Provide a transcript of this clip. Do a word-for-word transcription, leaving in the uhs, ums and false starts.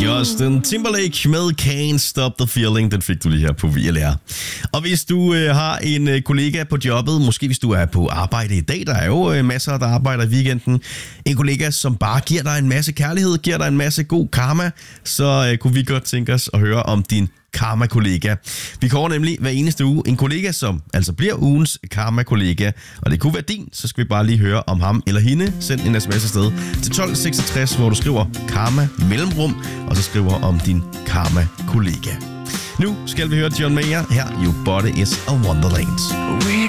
Justin Timberlake med Can't Stop the Feeling. Den fik du lige her på V L R. Og hvis du øh, har en øh, kollega på jobbet, måske hvis du er på arbejde i dag, der er jo øh, masser, der arbejder i weekenden. En kollega, som bare giver dig en masse kærlighed, giver dig en masse god karma, så øh, kunne vi godt tænke os at høre om din karma-kollega. Vi kommer nemlig hver eneste uge en kollega, som altså bliver ugens karma-kollega. Og det kunne være din, så skal vi bare lige høre om ham eller hende. Send en sms afsted til tolv seksogtres, hvor du skriver karma mellemrum, og så skriver om din karma-kollega. Nu skal vi høre John Mayer her, Your Body is a Wonderland.